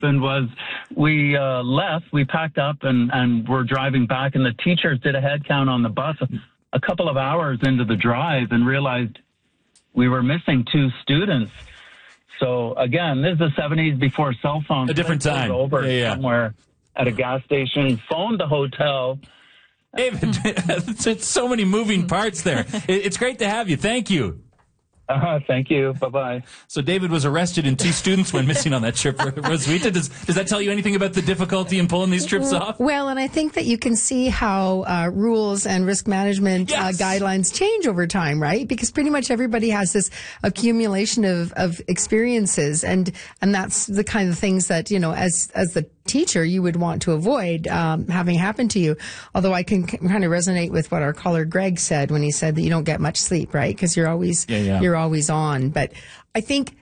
happened was we left, we packed up and we're driving back, and the teachers did a head count on the bus a couple of hours into the drive and realized we were missing 2 students. So again, this is the 70s before cell phones. A different time. Over somewhere at a gas station, phoned the hotel. David, it's so many moving parts there. It's great to have you. Thank you. Thank you. Bye-bye. So David was arrested and 2 students went missing on that trip. Roswitha, does that tell you anything about the difficulty in pulling these trips off? Well, and I think that you can see how rules and risk management guidelines change over time, right? Because pretty much everybody has this accumulation of experiences, and that's the kind of things that, as the teacher you would want to avoid having happen to you. Although I can kind of resonate with what our caller Greg said when he said that you don't get much sleep, right? Because you're always you're always on. But I think,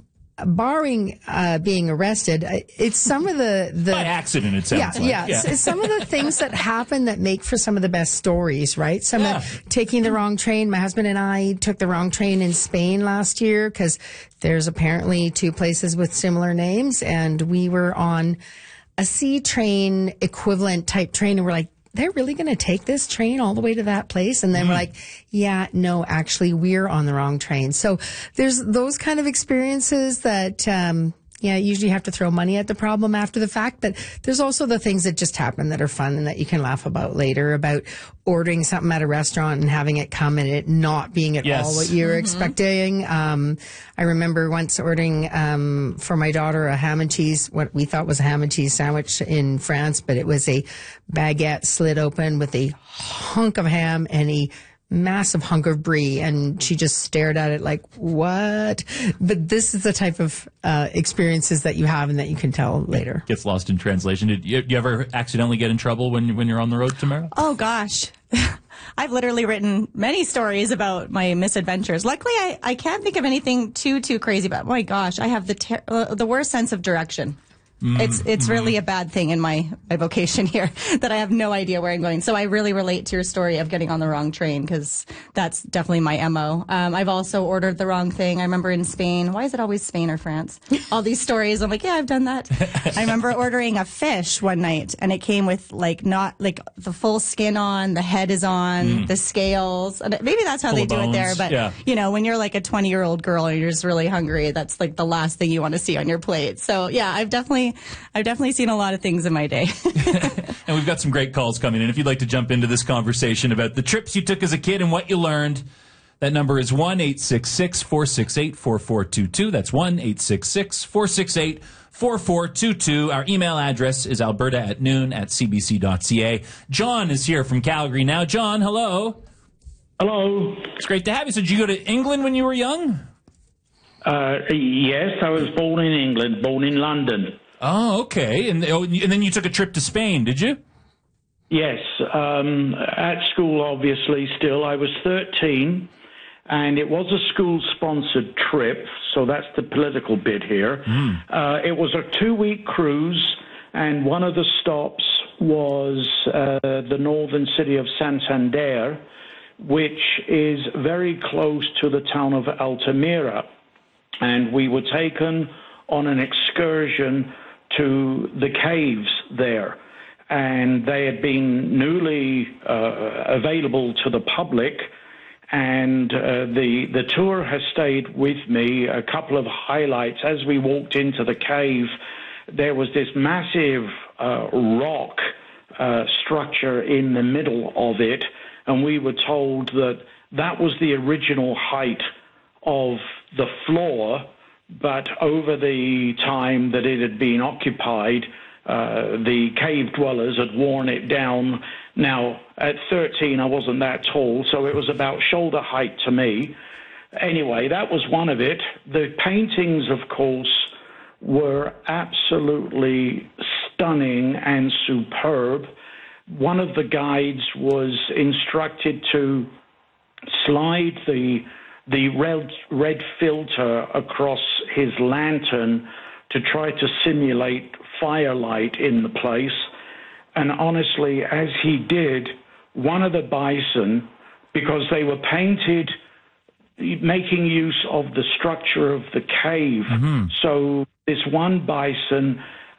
barring being arrested, it's some of the by accident. It sounds like. It's some of the things that happen that make for some of the best stories, right? Taking the wrong train. My husband and I took the wrong train in Spain last year because there's apparently 2 places with similar names, and we were on a C train equivalent type train, and we're like, they're really going to take this train all the way to that place? And then we're like, no, actually, we're on the wrong train. So there's those kind of experiences that, usually you have to throw money at the problem after the fact. But there's also the things that just happen that are fun and that you can laugh about later, about ordering something at a restaurant and having it come and it not being at all what you were expecting. I remember once ordering for my daughter a ham and cheese, what we thought was a ham and cheese sandwich in France, but it was a baguette slit open with a hunk of ham and a massive hunk of brie, and she just stared at it like, what? But this is the type of experiences that you have and that you can tell later. Gets lost in translation. Did you ever accidentally get in trouble when you're on the road, Tamara? Oh, gosh. I've literally written many stories about my misadventures. Luckily, I can't think of anything too crazy, but my gosh, I have the worst sense of direction. It's really a bad thing in my vocation here that I have no idea where I'm going. So I really relate to your story of getting on the wrong train, because that's definitely my MO. I've also ordered the wrong thing. I remember in Spain. Why is it always Spain or France? All these stories. I'm like, yeah, I've done that. I remember ordering a fish one night, and it came with not the full skin on, the head is on, the scales. And maybe that's how they do it there. But when you're like a 20-year-old girl and you're just really hungry, that's like the last thing you want to see on your plate. So yeah, I've definitely seen a lot of things in my day. And we've got some great calls coming in. If you'd like to jump into this conversation about the trips you took as a kid and what you learned, that number is 1-866-468-4422. That's 1-866-468-4422. Our email address is alberta@noon@cbc.ca. John is here from Calgary now. John, hello. Hello. It's great to have you. So did you go to England when you were young? Yes, I was born in England, born in London. Oh, okay. And then you took a trip to Spain, did you? Yes, at school, obviously, still. I was 13, and it was a school-sponsored trip, so that's the political bit here. It was a 2-week cruise, and one of the stops was the northern city of Santander, which is very close to the town of Altamira. And we were taken on an excursion to the caves there. And they had been newly available to the public. And the tour has stayed with me. A couple of highlights. As we walked into the cave, there was this massive rock structure in the middle of it. And we were told that was the original height of the floor, but over the time that it had been occupied, the cave dwellers had worn it down. Now, at 13, I wasn't that tall, so it was about shoulder height to me. Anyway, that was one of it. The paintings, of course, were absolutely stunning and superb. One of the guides was instructed to slide the red filter across his lantern to try to simulate firelight in the place. And honestly, as he did, one of the bison, because they were painted making use of the structure of the cave, so this one bison